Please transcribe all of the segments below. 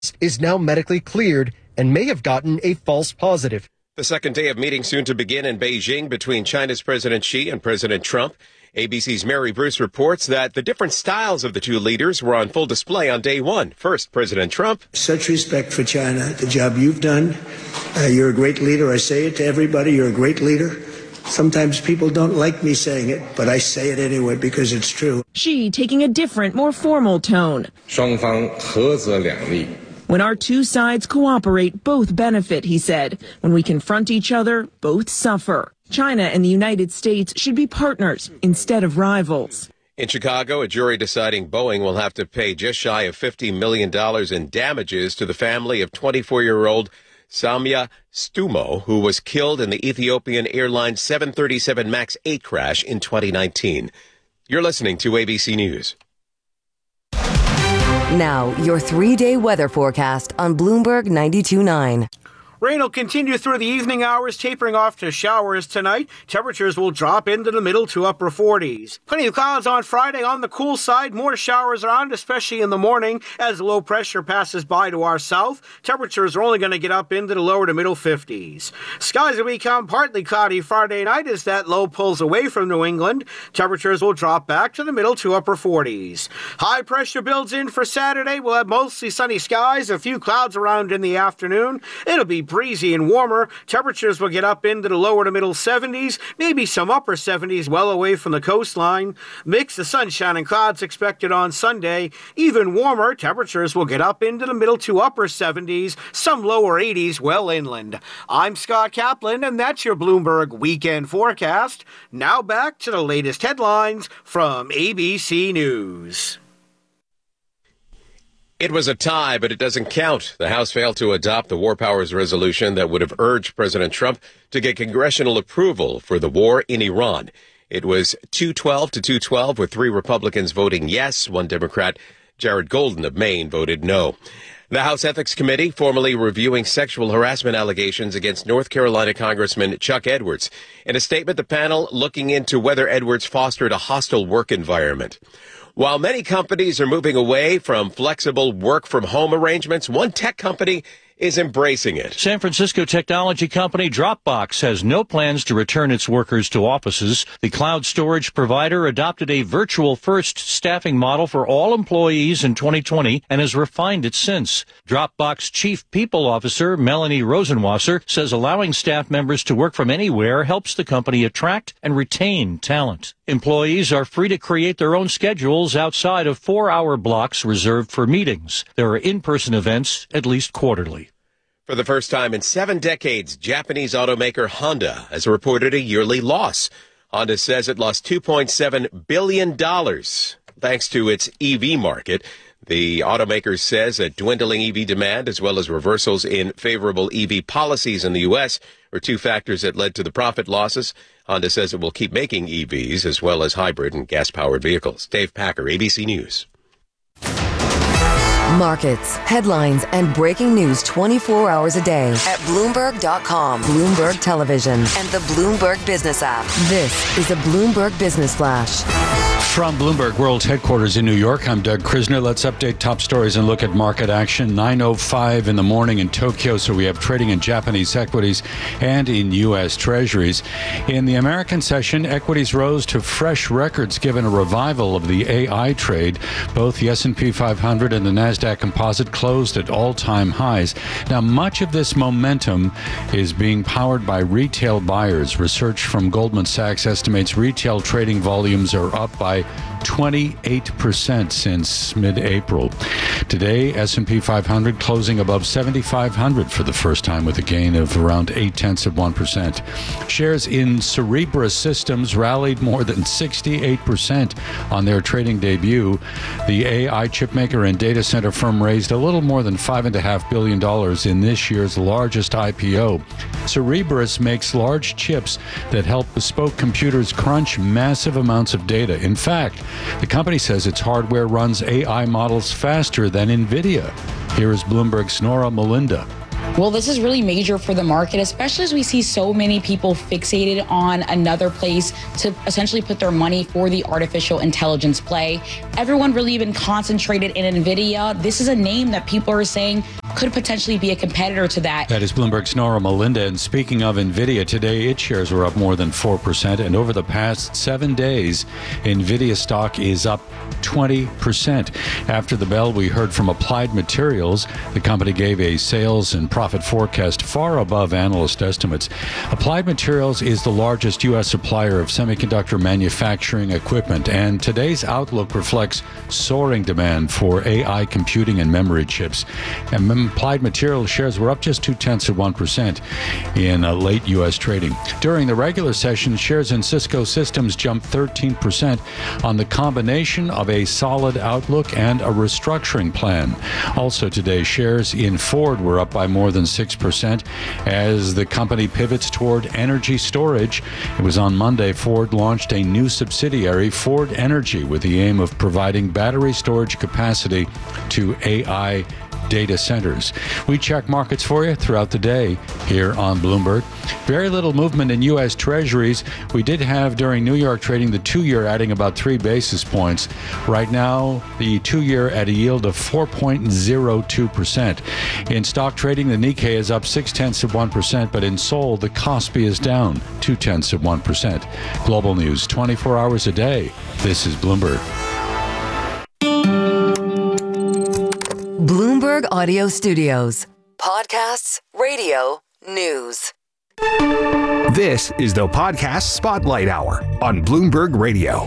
is now medically cleared and may have gotten a false positive. The second day of meetings soon to begin in Beijing between China's President Xi and President Trump. ABC's Mary Bruce reports that the different styles of the two leaders were on full display on day one. First, President Trump. Such respect for China, the job you've done. You're a great leader. I say it to everybody. You're a great leader. Sometimes people don't like me saying it, but I say it anyway because it's true. Xi taking a different, more formal tone. 双方合则两利. When our two sides cooperate, both benefit, he said. When we confront each other, both suffer. China and the United States should be partners instead of rivals. In Chicago, a jury deciding Boeing will have to pay just shy of $50 million in damages to the family of 24-year-old Samia Stumo, who was killed in the Ethiopian Airlines 737 MAX 8 crash in 2019. You're listening to ABC News. Now, your 3-day weather forecast on Bloomberg 92.9. Rain will continue through the evening hours, tapering off to showers tonight. Temperatures will drop into the middle to upper 40s. Plenty of clouds on Friday. On the cool side, more showers around, especially in the morning as low pressure passes by to our south. Temperatures are only going to get up into the lower to middle 50s. Skies will become partly cloudy Friday night as that low pulls away from New England. Temperatures will drop back to the middle to upper 40s. High pressure builds in for Saturday. We'll have mostly sunny skies, a few clouds around in the afternoon. It'll be breezy and warmer. Temperatures will get up into the lower to middle 70s, maybe some upper 70s well away from the coastline. Mix of sunshine and clouds expected on Sunday. Even warmer, temperatures will get up into the middle to upper 70s, some lower 80s well inland. I'm Scott Kaplan, and that's your Bloomberg Weekend Forecast. Now back to the latest headlines from ABC News. It was a tie, but it doesn't count. The House failed to adopt the War Powers Resolution that would have urged President Trump to get congressional approval for the war in Iran. It was 212 to 212, with 3 Republicans voting yes. 1 Democrat, Jared Golden of Maine, voted no. The House Ethics Committee formally reviewing sexual harassment allegations against North Carolina Congressman Chuck Edwards. In a statement, the panel looking into whether Edwards fostered a hostile work environment. While many companies are moving away from flexible work-from-home arrangements, one tech company is embracing it. San Francisco technology company Dropbox has no plans to return its workers to offices. The cloud storage provider adopted a virtual-first staffing model for all employees in 2020 and has refined it since. Dropbox Chief People Officer Melanie Rosenwasser says allowing staff members to work from anywhere helps the company attract and retain talent. Employees are free to create their own schedules outside of 4-hour blocks reserved for meetings. There are in-person events at least quarterly. For the first time in 7 decades, Japanese automaker Honda has reported a yearly loss. Honda says it lost $2.7 billion thanks to its EV market. The automaker says that dwindling EV demand as well as reversals in favorable EV policies in the U.S. are 2 factors that led to the profit losses. Honda says it will keep making EVs as well as hybrid and gas-powered vehicles. Dave Packer, ABC News. Markets, headlines, and breaking news 24 hours a day at Bloomberg.com, Bloomberg Television, and the Bloomberg Business app. This is a Bloomberg Business Flash. From Bloomberg World Headquarters in New York, I'm Doug Krisner. Let's update top stories and look at market action. 9:05 in the morning in Tokyo, so we have trading in Japanese equities and in U.S. Treasuries. In the American session, equities rose to fresh records given a revival of the AI trade. Both the S&P 500 and the NASDAQ Composite closed at all-time highs. Now, much of this momentum is being powered by retail buyers. Research from Goldman Sachs estimates retail trading volumes are up by 28% since mid-April. Today, S&P 500 closing above 7,500 for the first time with a gain of around 0.8%. Shares in Cerebras Systems rallied more than 68% on their trading debut. The AI chipmaker and data center firm raised a little more than $5.5 billion in this year's largest IPO. Cerebras makes large chips that help bespoke computers crunch massive amounts of data. In fact, the company says its hardware runs AI models faster than NVIDIA. Here is Bloomberg's Nora Melinda. Well, this is really major for the market, especially as we see so many people fixated on another place to essentially put their money for the artificial intelligence play. Everyone really been concentrated in NVIDIA. This is a name that people are saying could potentially be a competitor to that. That is Bloomberg's Nora Melinda. And speaking of NVIDIA, today its shares were up more than 4%. And over the past 7 days, NVIDIA stock is up 20%. After the bell, we heard from Applied Materials. The company gave a sales and profit forecast far above analyst estimates. Applied Materials is the largest U.S. supplier of semiconductor manufacturing equipment, and today's outlook reflects soaring demand for AI computing and memory chips. And Applied Materials shares were up just 0.2% in late U.S. trading. During the regular session, shares in Cisco Systems jumped 13% on the combination of a solid outlook and a restructuring plan. Also today, shares in Ford were up by more than 6% as the company pivots toward energy storage. It was on Monday, Ford launched a new subsidiary, Ford Energy, with the aim of providing battery storage capacity to AI data centers. We check markets for you throughout the day here on Bloomberg. Very little movement in U.S. Treasuries. We did have during New York trading the 2-year adding about 3 basis points. Right now, the 2-year at a yield of 4.02%. In stock trading, the Nikkei is up 0.6%, but in Seoul, the Kospi is down 0.2%. Global news 24 hours a day. This is Bloomberg. Bloomberg Audio Studios. Podcasts, radio, news. This is the Podcast Spotlight Hour on Bloomberg Radio.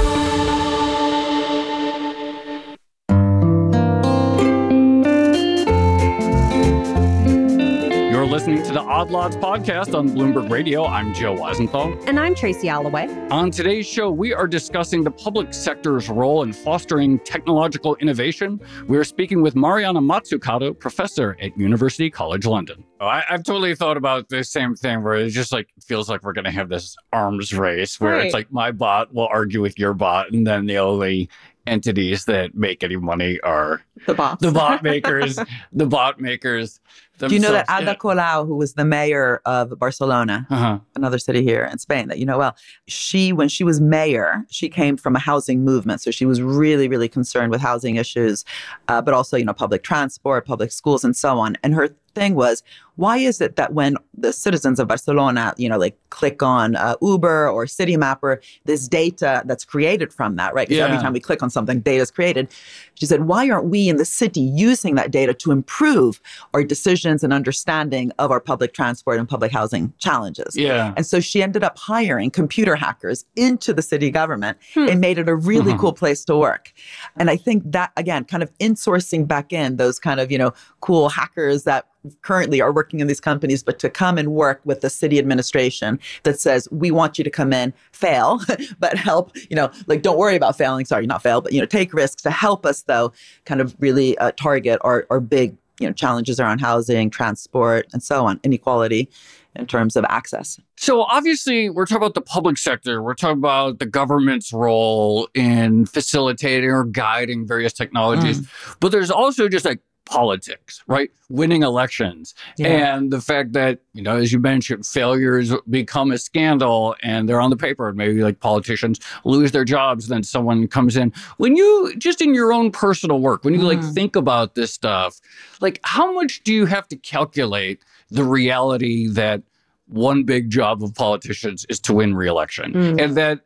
You're listening to the Odd Lots podcast on Bloomberg Radio. I'm Joe Weisenthal. And I'm Tracy Alloway. On today's show, we are discussing the public sector's role in fostering technological innovation. We're speaking with Mariana Mazzucato, professor at University College London. I've totally thought about the same thing where it just feels like we're going to have this arms race where It's like my bot will argue with your bot, and then the only entities that make any money are the bots. The bot makers, the bot makers. Do you know that Ada Colau, who was the mayor of Barcelona, another city here in Spain that you know well, when she was mayor, she came from a housing movement. So she was really, really concerned with housing issues, but also, public transport, public schools, and so on. And her thing was, why is it that when the citizens of Barcelona, click on Uber or Citymapper, this data that's created from that, right? Because every time we click on something, data is created. She said, why aren't we in the city using that data to improve our decisions and understanding of our public transport and public housing challenges? Yeah. And so she ended up hiring computer hackers into the city government and made it a really cool place to work. And I think that, again, kind of insourcing back in those kind of, cool hackers that currently are working in these companies, but to come and work with the city administration that says, we want you to come in, fail, but help, don't worry about failing. Sorry, not fail, but, take risks to help us, though, kind of really target our big, challenges around housing, transport, and so on, inequality in terms of access. So obviously, we're talking about the public sector. We're talking about the government's role in facilitating or guiding various technologies. But there's also just politics, right? Winning elections. And the fact that, as you mentioned, failures become a scandal and they're on the paper, and maybe politicians lose their jobs, then someone comes in. When you, just in your own personal work, when you think about this stuff, how much do you have to calculate the reality that one big job of politicians is to win re-election, and that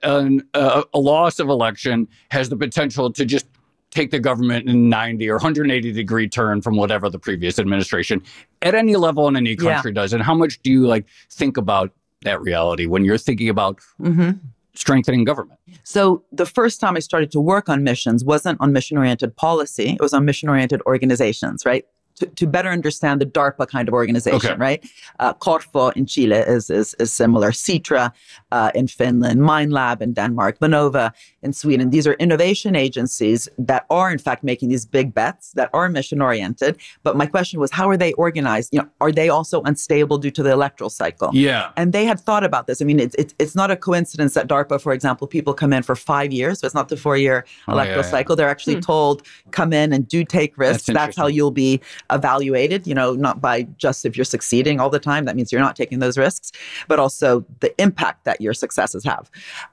a loss of election has the potential to just take the government in 90 or 180 degree turn from whatever the previous administration at any level in any country does? And how much do you think about that reality when you're thinking about strengthening government? So the first time I started to work on missions wasn't on mission-oriented policy. It was on mission-oriented organizations, right? To better understand the DARPA kind of organization, right? Corfo in Chile is similar. Citra in Finland, Minelab in Denmark, Vinnova in Sweden. These are innovation agencies that are, in fact, making these big bets that are mission-oriented. But my question was, how are they organized? Are they also unstable due to the electoral cycle? Yeah. And they had thought about this. I mean, it's not a coincidence that DARPA, for example, people come in for 5 years. So it's not the 4-year electoral cycle. They're actually told, come in and do take risks. That's how you'll be evaluated, not by just if you're succeeding all the time. That means you're not taking those risks, but also the impact that your successes have.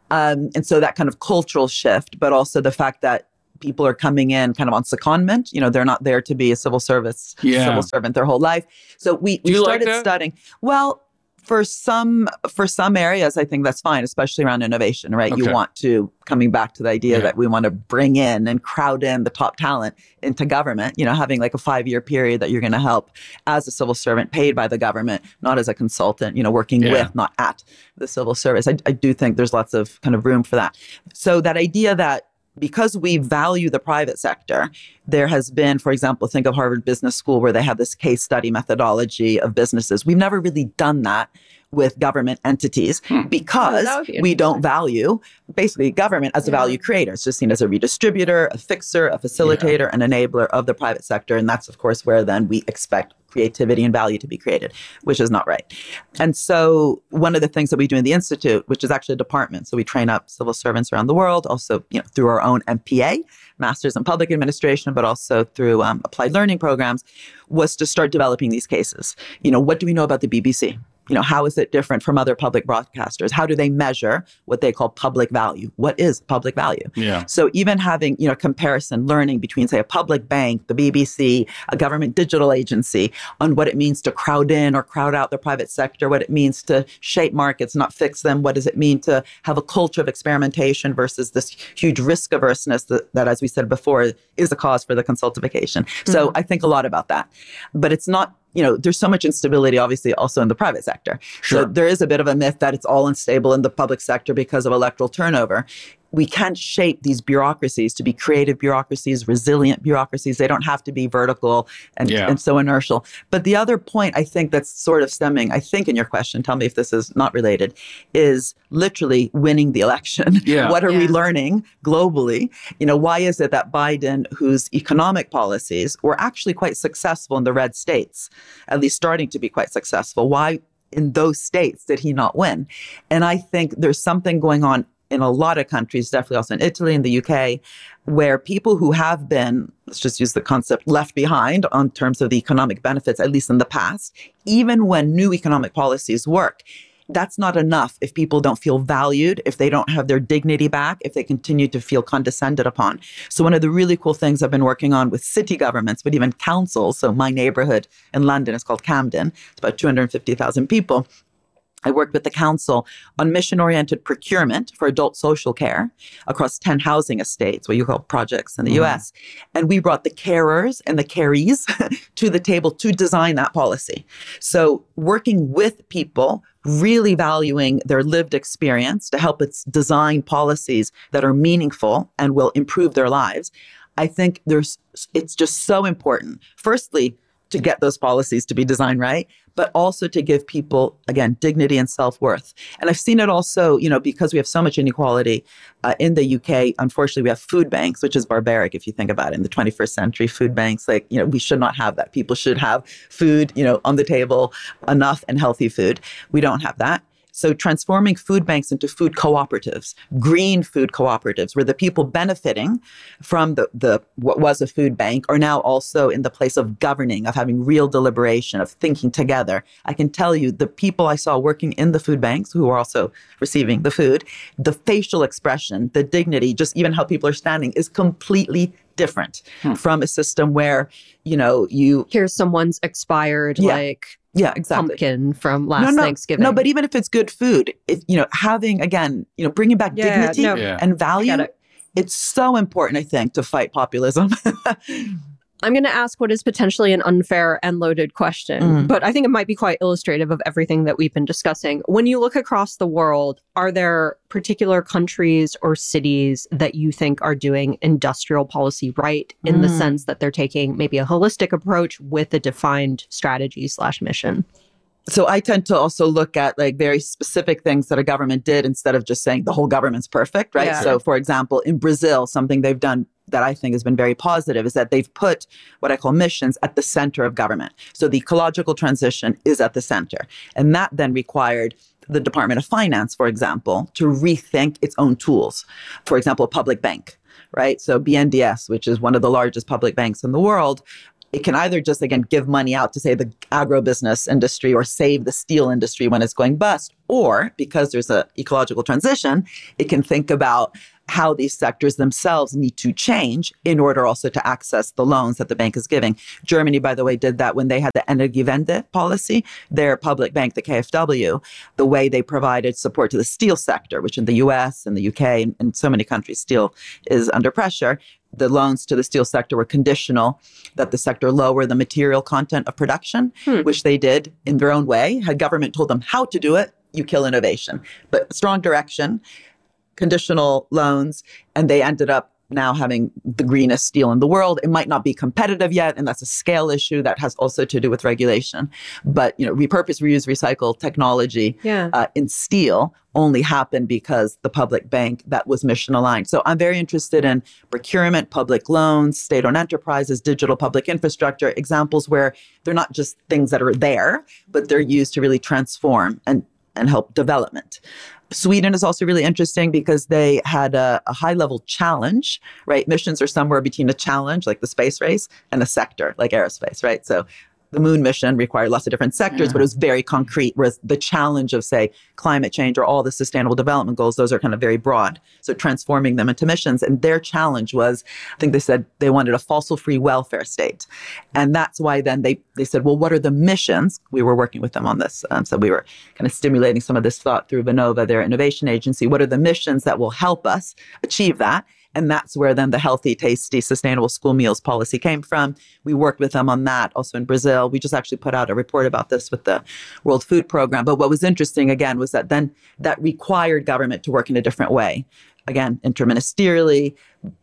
And so that kind of cultural shift, but also the fact that people are coming in kind of on secondment. They're not there to be a civil servant their whole life. So we started studying. Well, for some areas, I think that's fine, especially around innovation, right? Okay. You want to, coming back to the idea that we want to bring in and crowd in the top talent into government, having like a 5-year period that you're going to help as a civil servant paid by the government, not as a consultant, working with, not at the civil service. I do think there's lots of kind of room for that. So that idea that because we value the private sector, there has been, for example, think of Harvard Business School where they have this case study methodology of businesses. We've never really done that with government entities because we don't value basically government as a value creator. It's just seen as a redistributor, a fixer, a facilitator, an enabler of the private sector. And that's, of course, where then we expect creativity and value to be created, which is not right. And so one of the things that we do in the Institute, which is actually a department, so we train up civil servants around the world, also through our own MPA, Masters in Public Administration, but also through applied learning programs, was to start developing these cases. What do we know about the BBC? How is it different from other public broadcasters? How do they measure what they call public value? What is public value? Yeah. So even having, comparison learning between, say, a public bank, the BBC, a government digital agency, on what it means to crowd in or crowd out the private sector, what it means to shape markets, not fix them. What does it mean to have a culture of experimentation versus this huge risk averseness that, as we said before, is a cause for the consultification. So I think a lot about that. But it's not, there's so much instability, obviously, also in the private sector. Sure. So there is a bit of a myth that it's all unstable in the public sector because of electoral turnover. We can't shape these bureaucracies to be creative bureaucracies, resilient bureaucracies. They don't have to be vertical and so inertial. But the other point I think that's sort of stemming, I think in your question, tell me if this is not related, is literally winning the election. Yeah. What are we learning globally? Why is it that Biden, whose economic policies were actually quite successful in the red states, at least starting to be quite successful, why in those states did he not win? And I think there's something going on in a lot of countries, definitely also in Italy and the UK, where people who have been, let's just use the concept, left behind on terms of the economic benefits, at least in the past, even when new economic policies work, that's not enough if people don't feel valued, if they don't have their dignity back, if they continue to feel condescended upon. So one of the really cool things I've been working on with city governments, but even councils, so my neighborhood in London is called Camden, it's about 250,000 people. I worked with the council on mission-oriented procurement for adult social care across 10 housing estates, what you call projects in the US. And we brought the carers and the carees to the table to design that policy. So working with people, really valuing their lived experience to help us design policies that are meaningful and will improve their lives. I think it's just so important. Firstly, to get those policies to be designed right, but also to give people, again, dignity and self-worth. And I've seen it also, because we have so much inequality in the UK, unfortunately, we have food banks, which is barbaric if you think about it. In the 21st century, food banks, we should not have that. People should have food, on the table, enough and healthy food. We don't have that. So transforming food banks into food cooperatives, green food cooperatives, where the people benefiting from the what was a food bank are now also in the place of governing, of having real deliberation, of thinking together. I can tell you the people I saw working in the food banks who are also receiving the food, the facial expression, the dignity, just even how people are standing is completely different from a system where, here's someone's expired, exactly. Pumpkin from last Thanksgiving. No, but even if it's good food, having, again, bringing back dignity and value, it's so important, I think, to fight populism. I'm going to ask what is potentially an unfair and loaded question, but I think it might be quite illustrative of everything that we've been discussing. When you look across the world, are there particular countries or cities that you think are doing industrial policy right in the sense that they're taking maybe a holistic approach with a defined strategy/mission? So I tend to also look at very specific things that a government did instead of just saying the whole government's perfect, right? Yeah. So for example, in Brazil, something they've done that I think has been very positive is that they've put what I call missions at the center of government. So the ecological transition is at the center. And that then required the Department of Finance, for example, to rethink its own tools. For example, a public bank, right? So BNDES, which is one of the largest public banks in the world, it can either just, again, give money out to, say, the agribusiness industry or save the steel industry when it's going bust, or because there's an ecological transition, it can think about how these sectors themselves need to change in order also to access the loans that the bank is giving. Germany, by the way, did that when they had the Energiewende policy, their public bank, the KfW, the way they provided support to the steel sector, which in the US and the UK and so many countries, steel is under pressure. The loans to the steel sector were conditional that the sector lower the material content of production, which they did in their own way. Had government told them how to do it, you kill innovation. But strong direction, conditional loans, and they ended up now having the greenest steel in the world. It might not be competitive yet, and that's a scale issue that has also to do with regulation. But, repurpose, reuse, recycle technology in steel only happened because the public bank that was mission aligned. So I'm very interested in procurement, public loans, state-owned enterprises, digital public infrastructure, examples where they're not just things that are there, but they're used to really transform and help development. Sweden is also really interesting because they had a high-level challenge, right? Missions are somewhere between a challenge, like the space race, and a sector, like aerospace, right? So the moon mission required lots of different sectors, but it was very concrete, whereas the challenge of, say, climate change or all the sustainable development goals, those are kind of very broad. So transforming them into missions. And their challenge was, I think they said they wanted a fossil-free welfare state. And that's why then they said, well, what are the missions? We were working with them on this. So we were kind of stimulating some of this thought through Vinnova, their innovation agency. What are the missions that will help us achieve that? And that's where then the healthy, tasty, sustainable school meals policy came from. We worked with them on that also in Brazil. We just actually put out a report about this with the World Food Program. But what was interesting, again, was that then that required government to work in a different way. Again, interministerially,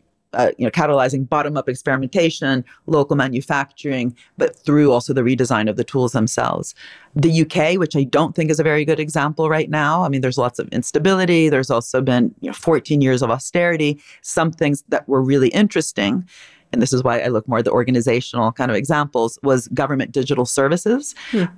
catalyzing bottom-up experimentation, local manufacturing, but through also the redesign of the tools themselves. The UK, which I don't think is a very good example right now. I mean, there's lots of instability. There's also been 14 years of austerity. Some things that were really interesting, and this is why I look more at the organizational kind of examples, was government digital services,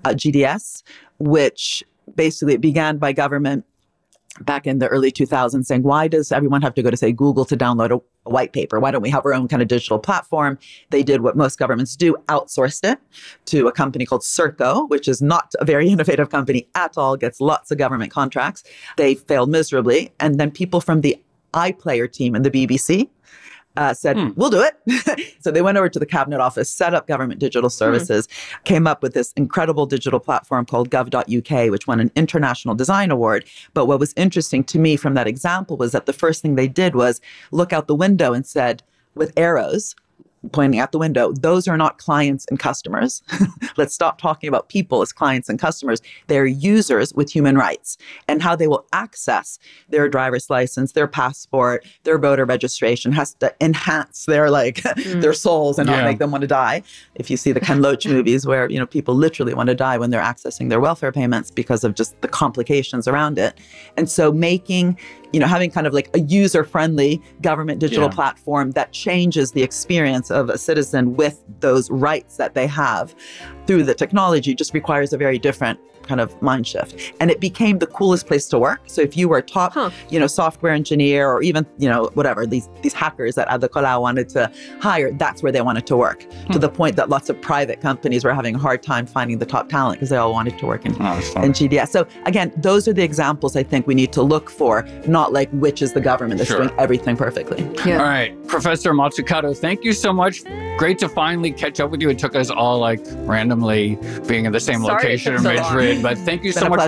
GDS, which basically it began by government back in the early 2000s saying, why does everyone have to go to, say, Google to download a white paper? Why don't we have our own kind of digital platform? They did what most governments do, outsourced it to a company called Serco, which is not a very innovative company at all, gets lots of government contracts. They failed miserably. And then people from the iPlayer team in the BBC said, we'll do it. So they went over to the Cabinet Office, set up government digital services, came up with this incredible digital platform called gov.uk, which won an international design award. But what was interesting to me from that example was that the first thing they did was look out the window and said, with arrows pointing out the window, those are not clients and customers. Let's stop talking about people as clients and customers. They're users with human rights, and how they will access their driver's license, their passport, their voter registration has to enhance their their souls and not make them want to die. If you see the Ken Loach movies where, people literally want to die when they're accessing their welfare payments because of just the complications around it. And so making, having kind of like a user-friendly government digital platform that changes the experience of a citizen with those rights that they have through the technology just requires a very different kind of mind shift. And it became the coolest place to work. So if you were a top, software engineer or even, whatever, these hackers that Ada Colau wanted to hire, that's where they wanted to work. To the point that lots of private companies were having a hard time finding the top talent because they all wanted to work in GDS. So again, those are the examples I think we need to look for, not like which is the government that's doing everything perfectly. All right. Professor Mazzucato, thank you so much. Great to finally catch up with you. It took us all randomly being in the same location in Madrid. But thank you so much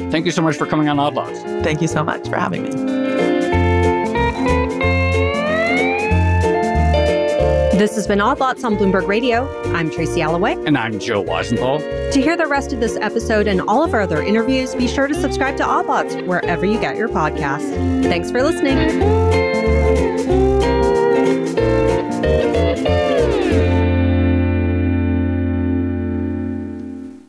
for coming on Odd Lots. Thank you so much for having me. This has been Odd Lots on Bloomberg Radio. I'm Tracy Alloway. And I'm Joe Weisenthal. To hear the rest of this episode and all of our other interviews, be sure to subscribe to Odd Lots wherever you get your podcasts. Thanks for listening.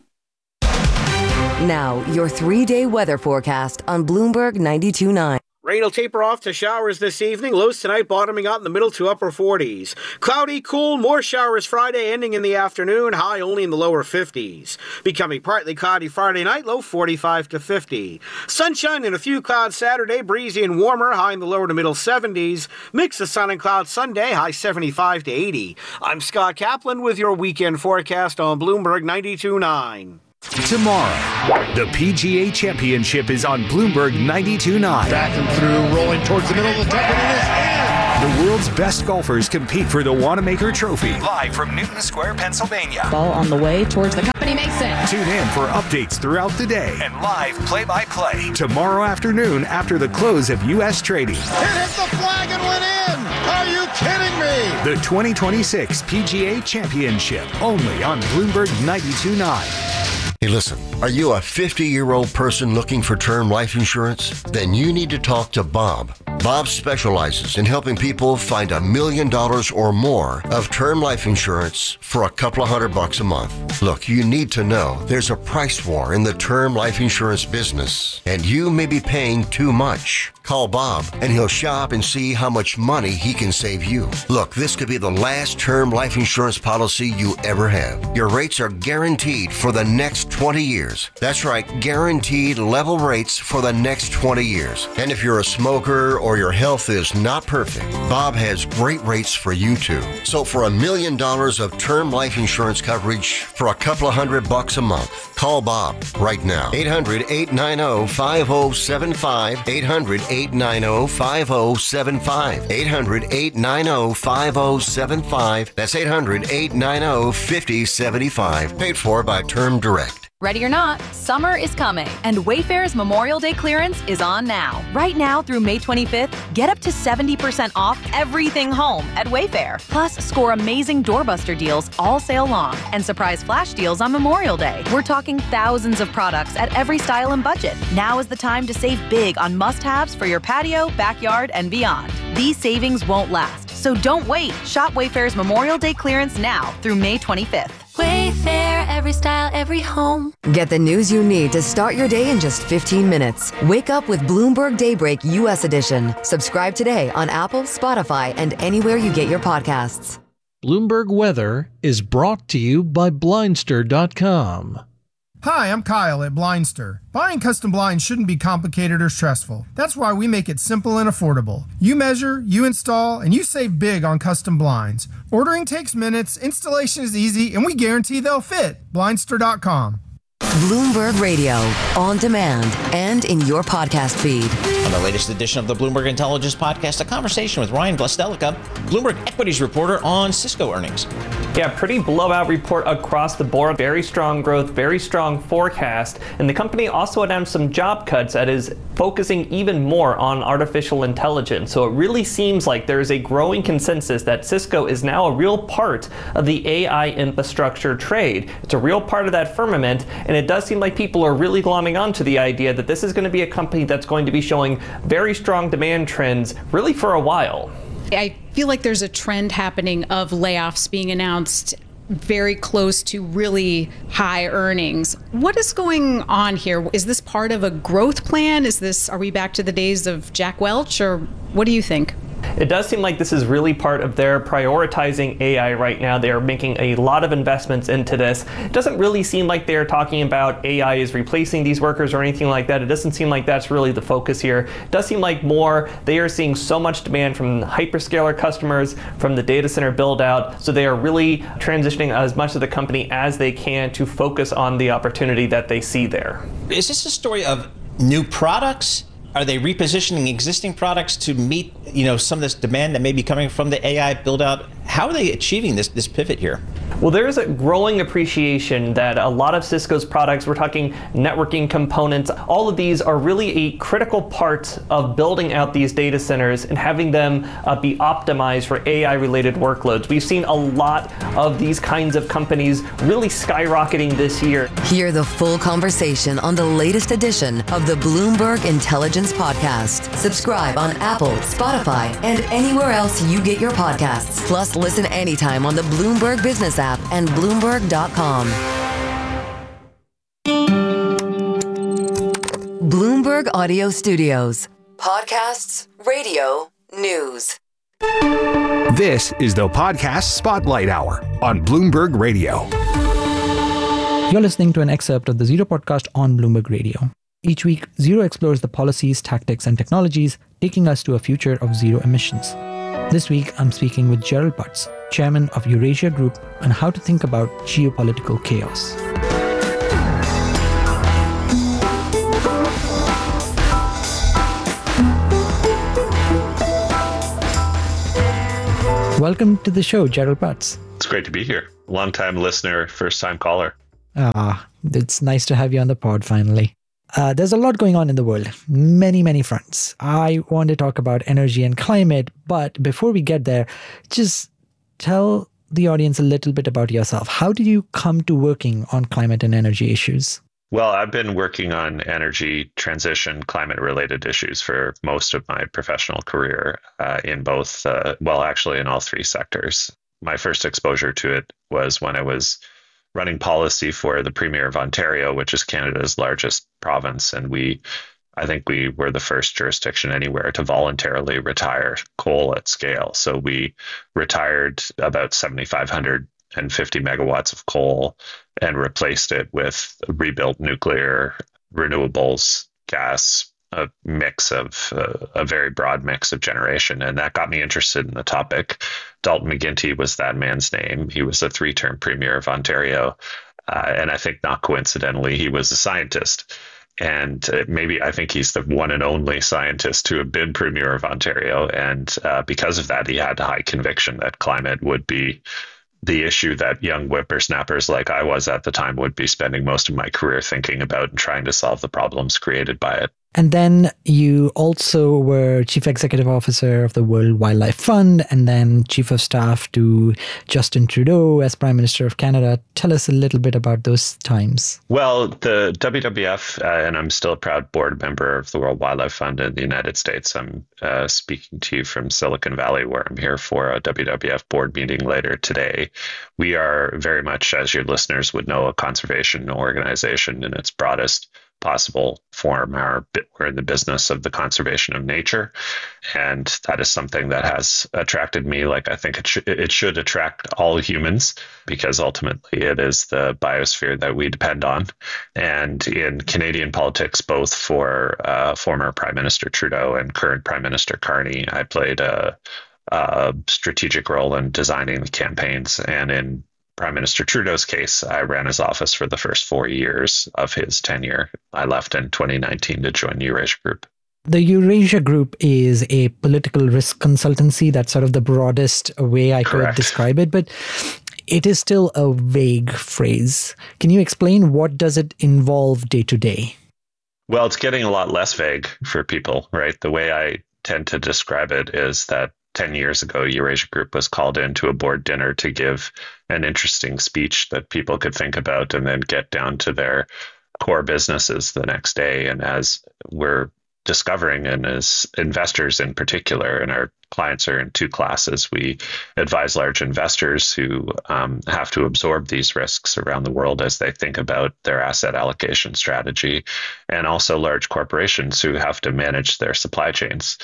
Now, your 3-day weather forecast on Bloomberg 92.9. Rain will taper off to showers this evening. Lows tonight bottoming out in the middle to upper 40s. Cloudy, cool, more showers Friday ending in the afternoon. High only in the lower 50s. Becoming partly cloudy Friday night, low 45 to 50. Sunshine and a few clouds Saturday, breezy and warmer, high in the lower to middle 70s. Mix of sun and clouds Sunday, high 75 to 80. I'm Scott Kaplan with your weekend forecast on Bloomberg 92.9. Tomorrow, the PGA Championship is on Bloomberg 92.9. Back and through, rolling towards the middle of the top, and it is in. The world's best golfers compete for the Wanamaker Trophy. Live from Newton Square, Pennsylvania. Ball on the way towards the company Mason. Tune in for updates throughout the day and live play-by-play tomorrow afternoon after the close of U.S. trading. It hit the flag and went in. Are you kidding me? The 2026 PGA Championship, only on Bloomberg 92.9. Hey, listen, are you a 50-year-old person looking for term life insurance? Then you need to talk to Bob. Bob specializes in helping people find $1 million or more of term life insurance for a couple of $100 a month. Look, you need to know there's a price war in the term life insurance business, and you may be paying too much. Call Bob, and he'll shop and see how much money he can save you. Look, this could be the last term life insurance policy you ever have. Your rates are guaranteed for the next 20 years. That's right, guaranteed level rates for the next 20 years. And if you're a smoker or your health is not perfect, Bob has great rates for you too. So for $1 million of term life insurance coverage for a couple of $100 a month, call Bob right now. 800-890-5075. 800-890-5075. 800-890-5075. That's 800-890-5075. Paid for by Term Direct. Ready or not, summer is coming, and Wayfair's Memorial Day clearance is on now. Right now through May 25th, get up to 70% off everything home at Wayfair. Plus, score amazing doorbuster deals all sale long and surprise flash deals on Memorial Day. We're talking thousands of products at every style and budget. Now is the time to save big on must-haves for your patio, backyard, and beyond. These savings won't last, so don't wait. Shop Wayfair's Memorial Day clearance now through May 25th. Wayfair, every style, every home. Get the news you need to start your day in just 15 minutes. Wake up with Bloomberg Daybreak U.S. Edition. Subscribe today on Apple, Spotify, and anywhere you get your podcasts. Bloomberg Weather is brought to you by Blindster.com. Hi, I'm Kyle at Blindster. Buying custom blinds shouldn't be complicated or stressful. That's why we make it simple and affordable. You measure, you install, and you save big on custom blinds. Ordering takes minutes, installation is easy, and we guarantee they'll fit. Blindster.com. Bloomberg Radio, on demand and in your podcast feed. On the latest edition of the Bloomberg Intelligence Podcast, a conversation with Ryan Blastelica, Bloomberg Equities reporter on Cisco earnings. Yeah, pretty blowout report across the board. Very strong growth, very strong forecast. And the company also announced some job cuts that is focusing even more on artificial intelligence. So it really seems like there is a growing consensus that Cisco is now a real part of the AI infrastructure trade. It's a real part of that firmament, and it does seem like people are really glomming onto the idea that this is going to be a company that's going to be showing very strong demand trends really for a while. I feel like there's a trend happening of layoffs being announced very close to really high earnings. What is going on here? Is this part of a growth plan? Are we back to the days of Jack Welch, or what do you think? It does seem like this is really part of their prioritizing AI right now. They are making a lot of investments into this. It doesn't really seem like they're talking about AI is replacing these workers or anything like that. It doesn't seem like that's really the focus here. It does seem like more they are seeing so much demand from the hyperscaler customers, from the data center build out. So they are really transitioning as much of the company as they can to focus on the opportunity that they see there. Is this a story of new products? Are they repositioning existing products to meet, some of this demand that may be coming from the AI build out? How are they achieving this pivot here? Well, there's a growing appreciation that a lot of Cisco's products, we're talking networking components, all of these are really a critical part of building out these data centers and having them be optimized for AI-related workloads. We've seen a lot of these kinds of companies really skyrocketing this year. Hear the full conversation on the latest edition of the Bloomberg Intelligence Podcast. Subscribe on Apple, Spotify, and anywhere else you get your podcasts. Plus, listen anytime on the Bloomberg Business app and Bloomberg.com. Bloomberg Audio Studios. Podcasts, radio, news. This is the Podcast Spotlight Hour on Bloomberg Radio. You're listening to an excerpt of the Zero podcast on Bloomberg Radio. Each week, Zero explores the policies, tactics, and technologies taking us to a future of zero emissions. This week, I'm speaking with Gerald Butts, chairman of Eurasia Group, on how to think about geopolitical chaos. Welcome to the show, Gerald Butts. It's great to be here. Long-time listener, first-time caller. It's nice to have you on the pod finally. There's a lot going on in the world, many fronts. I want to talk about energy and climate, but before we get there, just tell the audience a little bit about yourself. How did you come to working on climate and energy issues? Well, I've been working on energy transition, climate-related issues for most of my professional career in both, actually in all three sectors. My first exposure to it was when I was running policy for the Premier of Ontario, which is Canada's largest province. And I think we were the first jurisdiction anywhere to voluntarily retire coal at scale. So we retired about 7,550 megawatts of coal and replaced it with rebuilt nuclear, renewables, gas, a very broad mix of generation. And that got me interested in the topic. Dalton McGuinty was that man's name. He was a 3-term Premier of Ontario. And I think not coincidentally, he was a scientist. And I think he's the one and only scientist to have been Premier of Ontario. And because of that, he had high conviction that climate would be the issue that young whippersnappers like I was at the time would be spending most of my career thinking about and trying to solve the problems created by it. And then you also were Chief Executive Officer of the World Wildlife Fund and then Chief of Staff to Justin Trudeau as Prime Minister of Canada. Tell us a little bit about those times. Well, the WWF, and I'm still a proud board member of the World Wildlife Fund in the United States. I'm speaking to you from Silicon Valley, where I'm here for a WWF board meeting later today. We are very much, as your listeners would know, a conservation organization in its broadest possible form. We're in the business of the conservation of nature, and that is something that has attracted me, like I think it should attract all humans, because ultimately it is the biosphere that we depend on. And in Canadian politics, both for former Prime Minister Trudeau and current Prime Minister Carney, I played a strategic role in designing the campaigns. And in Prime Minister Trudeau's case, I ran his office for the first 4 years of his tenure. I left in 2019 to join Eurasia Group. The Eurasia Group is a political risk consultancy. That's sort of the broadest way I could describe it, but it is still a vague phrase. Can you explain what does it involve day to day? Well, it's getting a lot less vague for people, right? The way I tend to describe it is that 10 years ago, Eurasia Group was called into a board dinner to give an interesting speech that people could think about and then get down to their core businesses the next day. And as we're discovering, and as investors in particular, and our clients are in two classes, we advise large investors who have to absorb these risks around the world as they think about their asset allocation strategy, and also large corporations who have to manage their supply chains.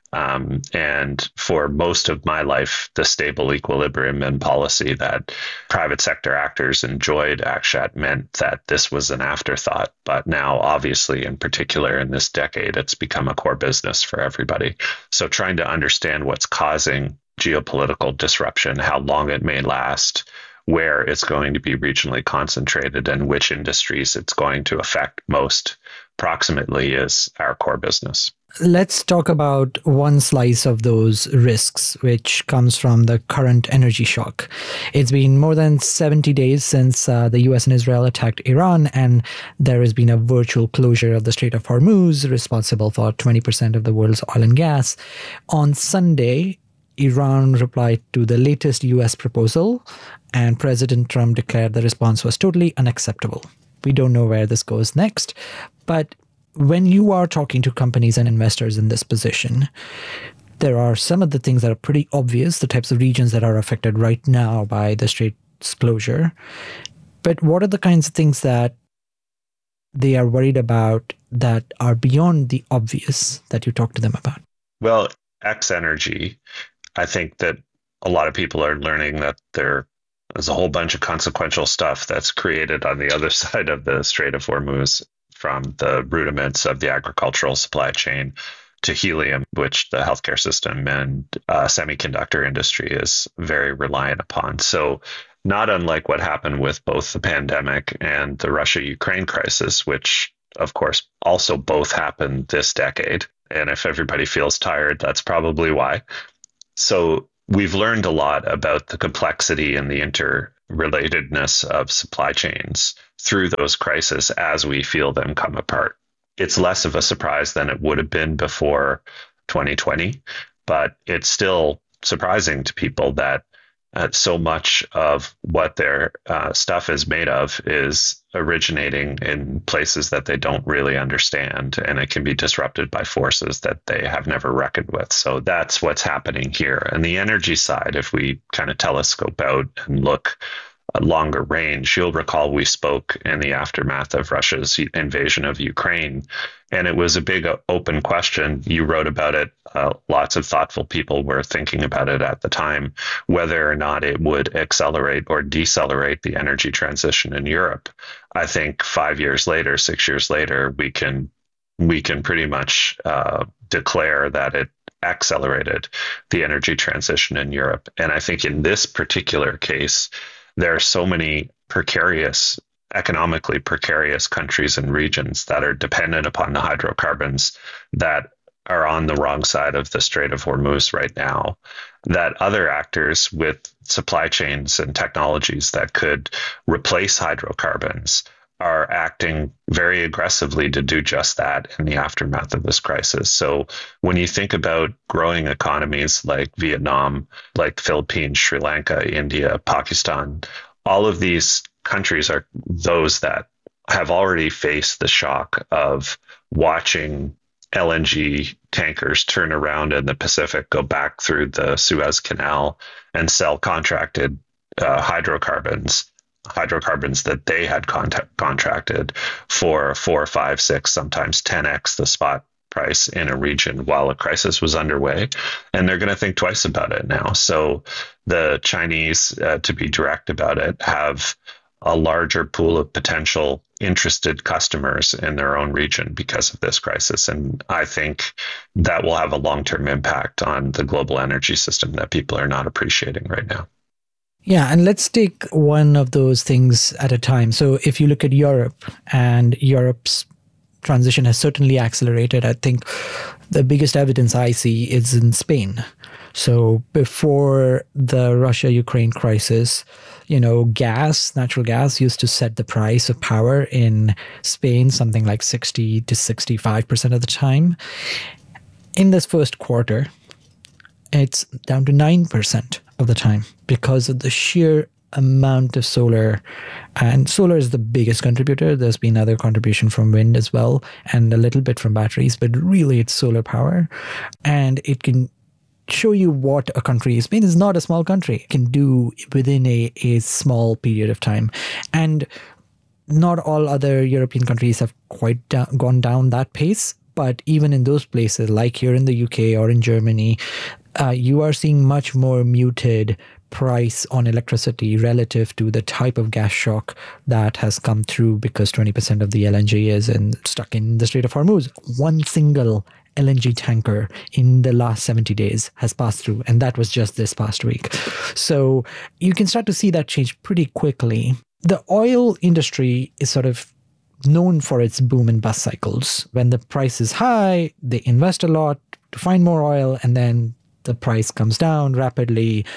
And for most of my life, the stable equilibrium in policy that private sector actors enjoyed Akshat meant that this was an afterthought. But now, obviously, in particular in this decade, it's become a core business for everybody. So trying to understand what's causing geopolitical disruption, how long it may last, where it's going to be regionally concentrated, and which industries it's going to affect most proximately is our core business. Let's talk about one slice of those risks, which comes from the current energy shock. It's been more than 70 days since the US and Israel attacked Iran, and there has been a virtual closure of the Strait of Hormuz, responsible for 20% of the world's oil and gas. On Sunday, Iran replied to the latest US proposal, and President Trump declared the response was totally unacceptable. We don't know where this goes next, but when you are talking to companies and investors in this position, there are some of the things that are pretty obvious, the types of regions that are affected right now by the Strait's closure. But what are the kinds of things that they are worried about that are beyond the obvious that you talk to them about? Well, X energy, I think that a lot of people are learning that there's a whole bunch of consequential stuff that's created on the other side of the Strait of Hormuz, from the rudiments of the agricultural supply chain to helium, which the healthcare system and semiconductor industry is very reliant upon. So not unlike what happened with both the pandemic and the Russia-Ukraine crisis, which of course also both happened this decade. And if everybody feels tired, that's probably why. So we've learned a lot about the complexity and the interrelatedness of supply chains through those crises as we feel them come apart. It's less of a surprise than it would have been before 2020, but it's still surprising to people that so much of what their stuff is made of is originating in places that they don't really understand, and it can be disrupted by forces that they have never reckoned with. So that's what's happening here. And the energy side, if we kind of telescope out and look a longer range, you'll recall we spoke in the aftermath of Russia's invasion of Ukraine, and it was a big open question. You wrote about it. Lots of thoughtful people were thinking about it at the time, whether or not it would accelerate or decelerate the energy transition in Europe. I think 5 years later, 6 years later, we can pretty much declare that it accelerated the energy transition in Europe. And I think in this particular case, there are so many economically precarious countries and regions that are dependent upon the hydrocarbons that are on the wrong side of the Strait of Hormuz right now, that other actors with supply chains and technologies that could replace hydrocarbons are acting very aggressively to do just that in the aftermath of this crisis. So when you think about growing economies like Vietnam, like the Philippines, Sri Lanka, India, Pakistan, all of these countries are those that have already faced the shock of watching LNG tankers turn around in the Pacific, go back through the Suez Canal and sell contracted hydrocarbons that they had contracted for 4, 5, 6, sometimes 10x the spot price in a region while a crisis was underway. And they're going to think twice about it now. So the Chinese, to be direct about it, have a larger pool of potential interested customers in their own region because of this crisis. And I think that will have a long-term impact on the global energy system that people are not appreciating right now. Yeah, and let's take one of those things at a time. So if you look at Europe, and Europe's transition has certainly accelerated, I think the biggest evidence I see is in Spain. So before the Russia-Ukraine crisis, natural gas used to set the price of power in Spain, something like 60 to 65% of the time. In this first quarter, it's down to 9% of the time because of the sheer amount of solar. And solar is the biggest contributor. There's been other contribution from wind as well, and a little bit from batteries, but really it's solar power. And it can show you what a country, Spain is not a small country, can do within a small period of time. And not all other European countries have quite gone down that pace. But even in those places, like here in the UK or in Germany, you are seeing much more muted price on electricity relative to the type of gas shock that has come through because 20% of the LNG is stuck in the Strait of Hormuz. One single LNG tanker in the last 70 days has passed through, and that was just this past week. So you can start to see that change pretty quickly. The oil industry is sort of known for its boom and bust cycles. When the price is high, they invest a lot to find more oil, and then the price comes down rapidly.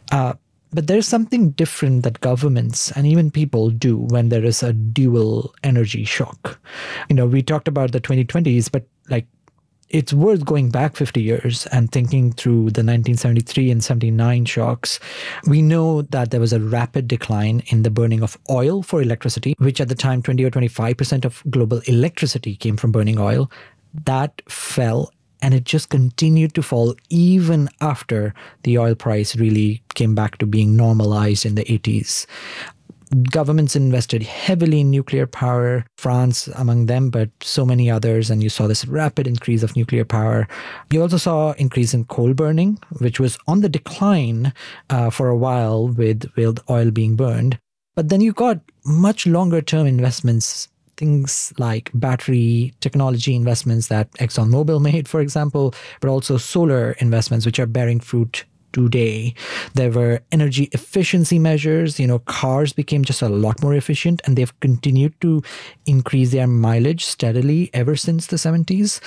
But there's something different that governments and even people do when there is a dual energy shock. We talked about the 2020s, but it's worth going back 50 years and thinking through the 1973 and 79 shocks. We know that there was a rapid decline in the burning of oil for electricity, which at the time 20 or 25% of global electricity came from burning oil. That fell, and it just continued to fall even after the oil price really came back to being normalized in the 80s. Governments invested heavily in nuclear power, France among them, but so many others. And you saw this rapid increase of nuclear power. You also saw increase in coal burning, which was on the decline for a while with oil being burned. But then you got much longer term investments, things like battery technology investments that ExxonMobil made, for example, but also solar investments, which are bearing fruit today. There were energy efficiency measures. Cars became just a lot more efficient, and they've continued to increase their mileage steadily ever since the 70s.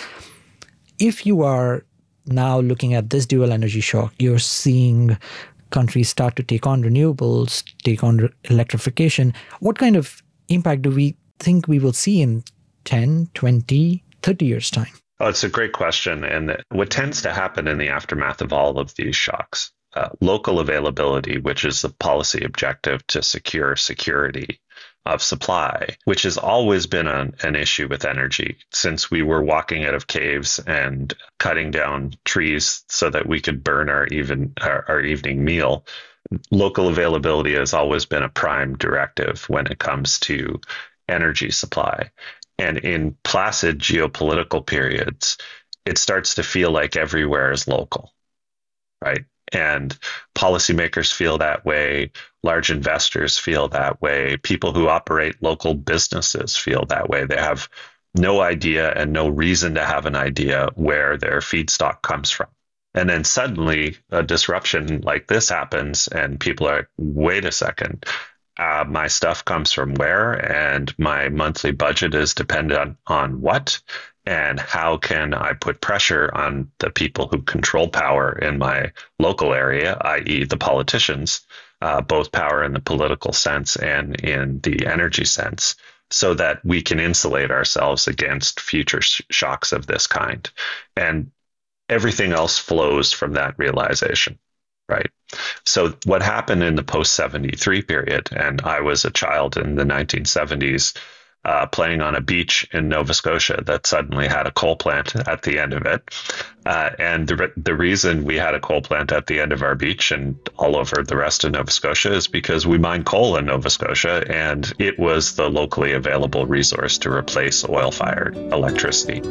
If you are now looking at this dual energy shock, you're seeing countries start to take on renewables, take on electrification. What kind of impact do we think we will see in 10, 20, 30 years' time? Oh, it's a great question. And what tends to happen in the aftermath of all of these shocks, local availability, which is the policy objective to secure security of supply, which has always been an issue with energy since we were walking out of caves and cutting down trees so that we could burn our evening meal. Local availability has always been a prime directive when it comes to energy supply. And in placid geopolitical periods, it starts to feel like everywhere is local, right? And policymakers feel that way. Large investors feel that way. People who operate local businesses feel that way. They have no idea and no reason to have an idea where their feedstock comes from. And then suddenly a disruption like this happens and people are, wait a second, my stuff comes from where, and my monthly budget is dependent on what, and how can I put pressure on the people who control power in my local area, i.e. the politicians, both power in the political sense and in the energy sense, so that we can insulate ourselves against future shocks of this kind. And everything else flows from that realization. Right. So what happened in the post-73 period, and I was a child in the 1970s playing on a beach in Nova Scotia that suddenly had a coal plant at the end of it. And the reason we had a coal plant at the end of our beach and all over the rest of Nova Scotia is because we mine coal in Nova Scotia, and it was the locally available resource to replace oil-fired electricity.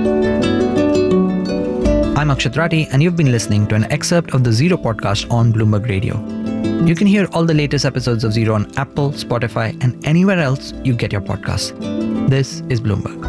I'm Akshat Rathi, and you've been listening to an excerpt of the Zero podcast on Bloomberg Radio. You can hear all the latest episodes of Zero on Apple, Spotify, and anywhere else you get your podcasts. This is Bloomberg.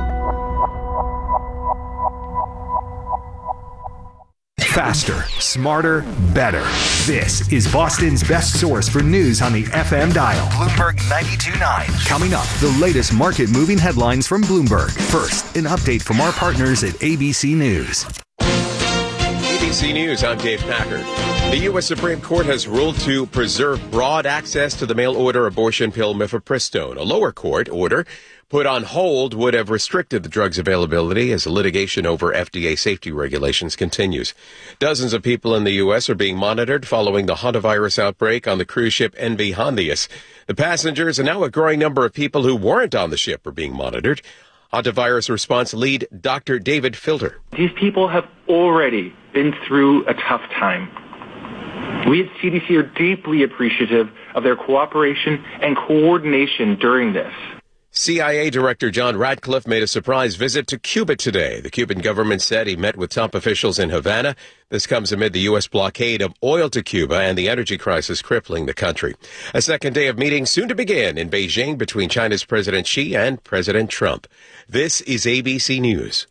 Faster, smarter, better. This is Boston's best source for news on the FM dial. Bloomberg 92.9. Coming up, the latest market-moving headlines from Bloomberg. First, an update from our partners at ABC News. ABC News, I'm Dave Packard. The U.S. Supreme Court has ruled to preserve broad access to the mail-order abortion pill mifepristone. A lower court order put on hold would have restricted the drug's availability as the litigation over FDA safety regulations continues. Dozens of people in the U.S. are being monitored following the hantavirus outbreak on the cruise ship MV Hondius. The passengers and now a growing number of people who weren't on the ship are being monitored. Hantavirus response lead Dr. David Filter. These people have already been through a tough time. We at CDC are deeply appreciative of their cooperation and coordination during this. CIA Director John Ratcliffe made a surprise visit to Cuba today. The Cuban government said he met with top officials in Havana. This comes amid the U.S. blockade of oil to Cuba and the energy crisis crippling the country. A second day of meetings soon to begin in Beijing between China's President Xi and President Trump. This is ABC News.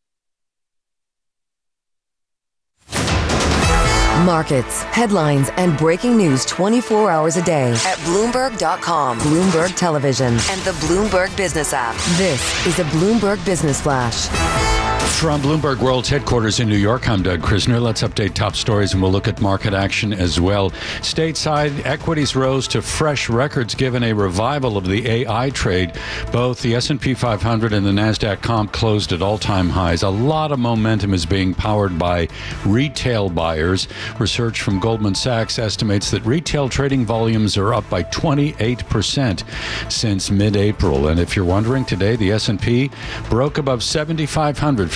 Markets, headlines, and breaking news 24 hours a day at Bloomberg.com, Bloomberg Television, and the Bloomberg Business app. This is a Bloomberg Business Flash. From Bloomberg World's headquarters in New York, I'm Doug Krisner. Let's update top stories and we'll look at market action as well. Stateside, equities rose to fresh records given a revival of the AI trade. Both the S&P 500 and the NASDAQ comp closed at all-time highs. A lot of momentum is being powered by retail buyers. Research from Goldman Sachs estimates that retail trading volumes are up by 28% since mid-April. And if you're wondering, today the S&P broke above 7,500 for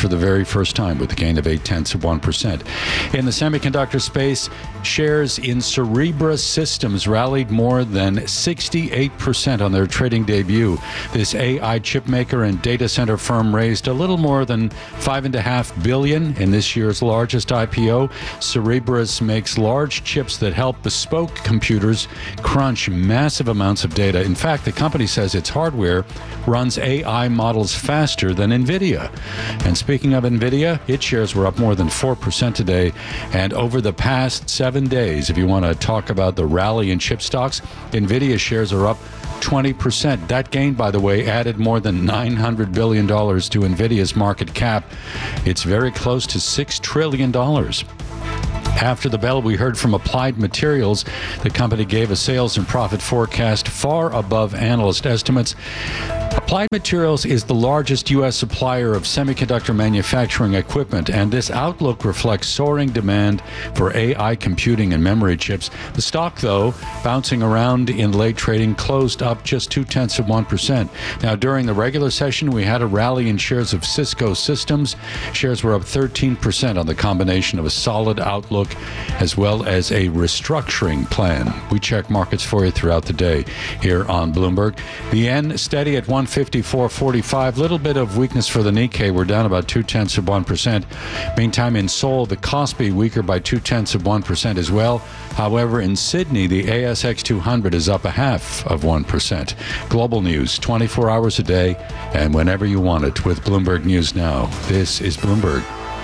for the very first time with a gain of 0.8%. In the semiconductor space, shares in Cerebras Systems rallied more than 68% on their trading debut. This AI chip maker and data center firm raised a little more than $5.5 billion in this year's largest IPO. Cerebras makes large chips that help bespoke computers crunch massive amounts of data. In fact, the company says its hardware runs AI models faster than NVIDIA. And speaking of NVIDIA, its shares were up more than 4% today. And over the past 7 days, if you want to talk about the rally in chip stocks, NVIDIA shares are up 20%. That gain, by the way, added more than $900 billion to NVIDIA's market cap. It's very close to $6 trillion. After the bell, we heard from Applied Materials. The company gave a sales and profit forecast far above analyst estimates. Applied Materials is the largest U.S. supplier of semiconductor manufacturing equipment, and this outlook reflects soaring demand for AI computing and memory chips. The stock, though, bouncing around in late trading, closed up just 0.2%. Now, during the regular session, we had a rally in shares of Cisco Systems. Shares were up 13% on the combination of a solid outlook as well as a restructuring plan. We check markets for you throughout the day here on Bloomberg. The yen steady at 154.45. Little bit of weakness for the Nikkei. We're down about 0.2%. Meantime, in Seoul, the Kospi weaker by 0.2% as well. However, in Sydney, the ASX 200 is up 0.5%. Global news, 24 hours a day, and whenever you want it with Bloomberg News Now. This is Bloomberg.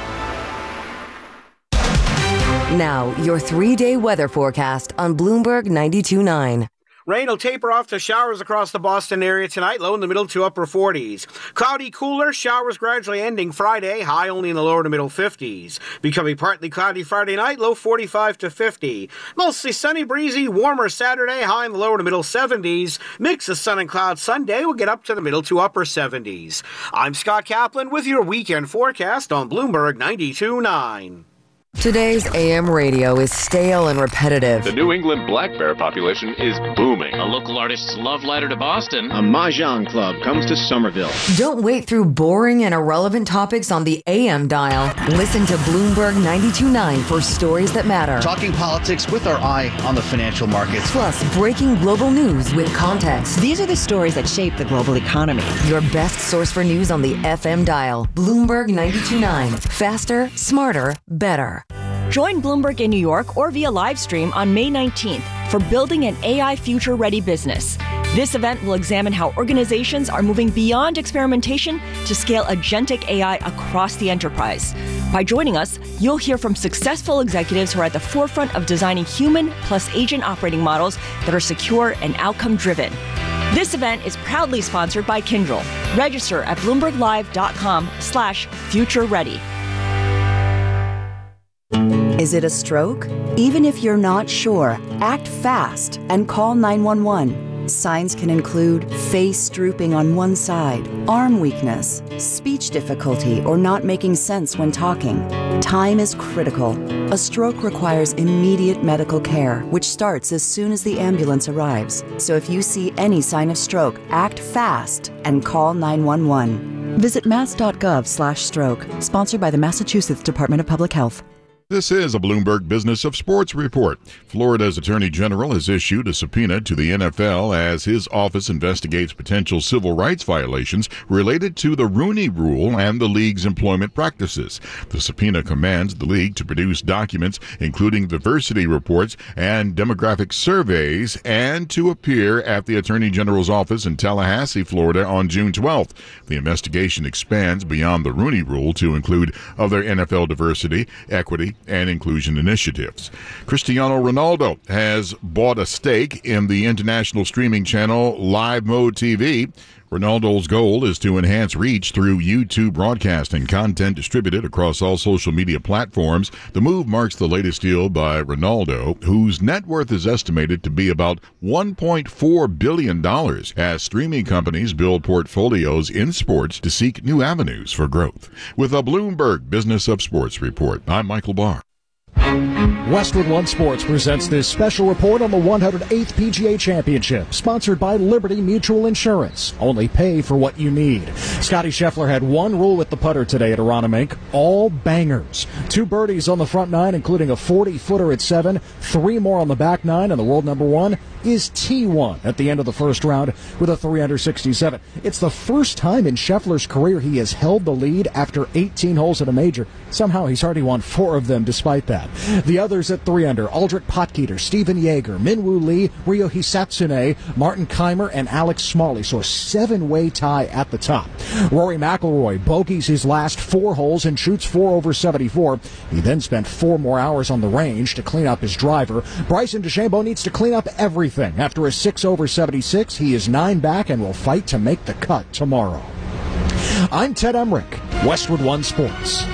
Now, your 3-day weather forecast on Bloomberg 92.9. Rain will taper off to showers across the Boston area tonight, low in the middle to upper 40s. Cloudy, cooler, showers gradually ending Friday, high only in the lower to middle 50s. Becoming partly cloudy Friday night, low 45 to 50. Mostly sunny, breezy, warmer Saturday, high in the lower to middle 70s. Mix of sun and clouds Sunday will get up to the middle to upper 70s. I'm Scott Kaplan with your weekend forecast on Bloomberg 92.9. Today's AM radio is stale and repetitive. The New England black bear population is booming. A local artist's love letter to Boston. A Mahjong club comes to Somerville. Don't wait through boring and irrelevant topics on the AM dial. Listen to Bloomberg 92.9 for stories that matter. Talking politics with our eye on the financial markets. Plus, breaking global news with context. These are the stories that shape the global economy. Your best source for news on the FM dial. Bloomberg 92.9. Faster, smarter, better. Join Bloomberg in New York or via live stream on May 19th for Building an AI Future-Ready Business. This event will examine how organizations are moving beyond experimentation to scale agentic AI across the enterprise. By joining us, you'll hear from successful executives who are at the forefront of designing human plus agent operating models that are secure and outcome-driven. This event is proudly sponsored by Kyndryl. Register at bloomberglive.com/future-ready. Is it a stroke? Even if you're not sure, act fast and call 911. Signs can include face drooping on one side, arm weakness, speech difficulty, or not making sense when talking. Time is critical. A stroke requires immediate medical care, which starts as soon as the ambulance arrives. So if you see any sign of stroke, act fast and call 911. Visit mass.gov/stroke, sponsored by the Massachusetts Department of Public Health. This is a Bloomberg Business of Sports report. Florida's Attorney General has issued a subpoena to the NFL as his office investigates potential civil rights violations related to the Rooney Rule and the league's employment practices. The subpoena commands the league to produce documents including diversity reports and demographic surveys and to appear at the Attorney General's office in Tallahassee, Florida on June 12th. The investigation expands beyond the Rooney Rule to include other NFL diversity, equity, and inclusion initiatives. Cristiano Ronaldo has bought a stake in the international streaming channel Live Mode TV. Ronaldo's goal is to enhance reach through YouTube broadcasting content distributed across all social media platforms. The move marks the latest deal by Ronaldo, whose net worth is estimated to be about $1.4 billion, as streaming companies build portfolios in sports to seek new avenues for growth. With a Bloomberg Business of Sports report, I'm Michael Barr. Westwood One Sports presents this special report on the 108th PGA Championship, sponsored by Liberty Mutual Insurance. Only pay for what you need. Scotty Scheffler had one rule with the putter today at Aronimink: all bangers. 2 birdies on the front 9, including a 40-footer at 7, 3 more on the back 9, and the world number 1 is T1 at the end of the first round with a 367. It's the first time in Scheffler's career he has held the lead after 18 holes at a major. Somehow he's already won 4 of them despite that. The others at 3 under: Aldrich Potgieter, Stephen Yeager, Minwoo Lee, Ryo Hisatsune, Martin Keimer, and Alex Smalley. So a 7-way tie at the top. Rory McIlroy bogeys his last 4 holes and shoots 4 over 74. He then spent 4 more hours on the range to clean up his driver. Bryson DeChambeau needs to clean up everything. After a 6 over 76, he is 9 back and will fight to make the cut tomorrow. I'm Ted Emmerich, Westwood One Sports.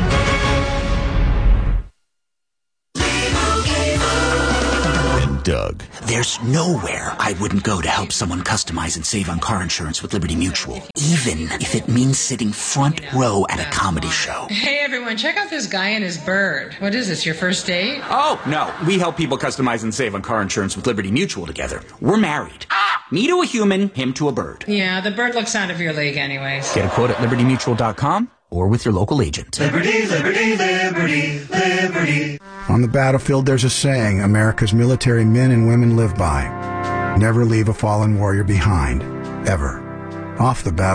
Doug. There's nowhere I wouldn't go to help someone customize and save on car insurance with Liberty Mutual, even if it means sitting front row at a comedy show. Hey everyone, check out this guy and his bird. What is this, your first date? Oh, no. We help people customize and save on car insurance with Liberty Mutual together. We're married. Me to a human, him to a bird. Yeah, the bird looks out of your league anyways. Get a quote at libertymutual.com or with your local agent. Liberty, liberty, liberty, liberty. On the battlefield, there's a saying America's military men and women live by: never leave a fallen warrior behind, ever. Off the battlefield,